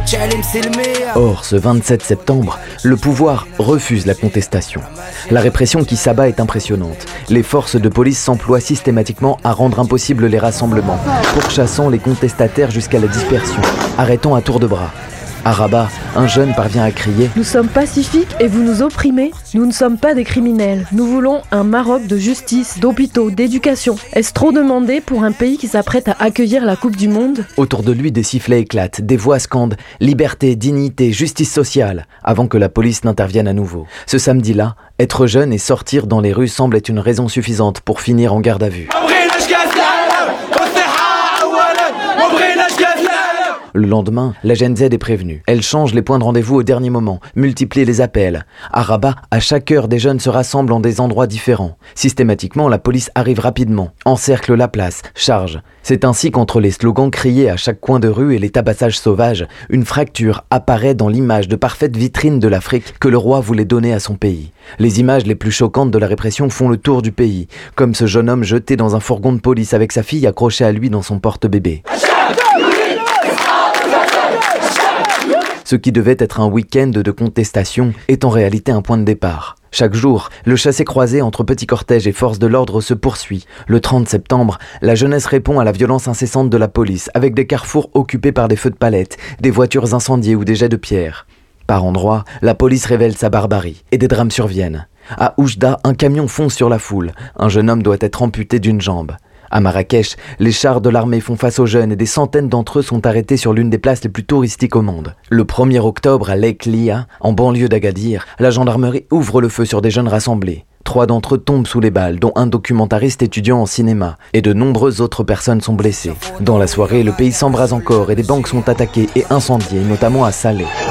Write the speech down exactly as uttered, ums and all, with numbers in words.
Or, ce vingt-sept septembre, le pouvoir refuse la contestation. La répression qui s'abat est impressionnante. Les forces de police s'emploient systématiquement à rendre impossibles les rassemblements, pourchassant les contestataires jusqu'à la dispersion, arrêtant à tour de bras. À Rabat, un jeune parvient à crier « Nous sommes pacifiques et vous nous opprimez. Nous ne sommes pas des criminels. Nous voulons un Maroc de justice, d'hôpitaux, d'éducation. Est-ce trop demandé pour un pays qui s'apprête à accueillir la Coupe du Monde ?» Autour de lui, des sifflets éclatent, des voix scandent « Liberté, dignité, justice sociale » avant que la police n'intervienne à nouveau. Ce samedi-là, être jeune et sortir dans les rues semble être une raison suffisante pour finir en garde à vue. Le lendemain, la Gen Z est prévenue. Elle change les points de rendez-vous au dernier moment, multiplie les appels. À Rabat, à chaque heure, des jeunes se rassemblent en des endroits différents. Systématiquement, la police arrive rapidement, encercle la place, charge. C'est ainsi qu'entre les slogans criés à chaque coin de rue et les tabassages sauvages, une fracture apparaît dans l'image de parfaite vitrine de l'Afrique que le roi voulait donner à son pays. Les images les plus choquantes de la répression font le tour du pays, comme ce jeune homme jeté dans un fourgon de police avec sa fille accrochée à lui dans son porte-bébé. Ce qui devait être un week-end de contestation est en réalité un point de départ. Chaque jour, le chassé-croisé entre petits cortèges et forces de l'ordre se poursuit. Le trente septembre, la jeunesse répond à la violence incessante de la police, avec des carrefours occupés par des feux de palettes, des voitures incendiées ou des jets de pierre. Par endroits, la police révèle sa barbarie, et des drames surviennent. À Oujda, un camion fonce sur la foule. Un jeune homme doit être amputé d'une jambe. À Marrakech, les chars de l'armée font face aux jeunes et des centaines d'entre eux sont arrêtés sur l'une des places les plus touristiques au monde. Le premier octobre, à Lake Lia, en banlieue d'Agadir, la gendarmerie ouvre le feu sur des jeunes rassemblés. Trois d'entre eux tombent sous les balles, dont un documentariste étudiant en cinéma, et de nombreuses autres personnes sont blessées. Dans la soirée, le pays s'embrase encore et des banques sont attaquées et incendiées, notamment à Salé.